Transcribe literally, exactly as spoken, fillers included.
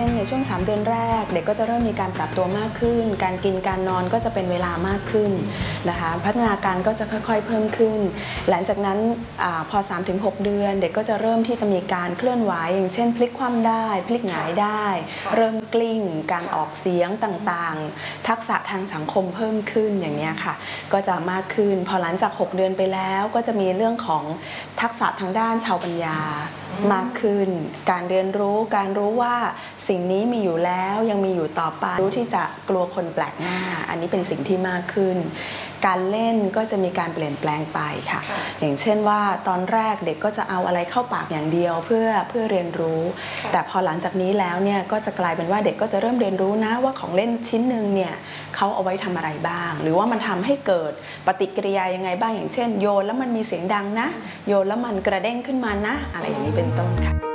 ช่นในช่วงสามเดือนแรกเด็กก็จะเริ่มมีการปรับตัวมากขึ้นการกินการนอนก็จะเป็นเวลามากขึ้นนะคะพัฒนาการก็จะค่อยๆเพิ่มขึ้นหลังจากนั้นอพอ สามถึงหก เดือนเด็กก็จะเริ่มที่จะมีการเคลื่อนไหวอย่างเช่นพลิกคว่ำได้พลิกหงายได้เริ่มกลิ้งการออกเสียงต่างๆทักษะทางสังคมเพิ่มขึ้นอย่างนี้ค่ะก็จะมากขึ้นพอหลังจากหกเดือนไปแล้วก็จะมีเรื่องของทักษะทางด้านชาวปัญญามากขึ้นการเรียนรู้การรู้ว่าสิ่งนี้มีอยู่แล้วยังมีอยู่ต่อไปรู้ที่จะกลัวคนแปลกหน้าอันนี้เป็นสิ่งที่มากขึ้นการเล่นก็จะมีการเปลี่ยนแปลงไปค่ะอย่างเช่นว่าตอนแรกเด็กก็จะเอาอะไรเข้าปากอย่างเดียวเพื่อเพื่อเรียนรู้แต่พอหลังจากนี้แล้วเนี่ยก็จะกลายเป็นว่าเด็กก็จะเริ่มเรียนรู้นะว่าของเล่นชิ้นหนึ่งเนี่ยเขาเอาไว้ทำอะไรบ้างหรือว่ามันทำให้เกิดปฏิกิริยายังไงบ้างอย่างเช่นโยนแล้วมันมีเสียงดังนะโยนแล้วมันกระเด้งขึ้นมานะอะไรอย่างนี้เป็นต้นค่ะ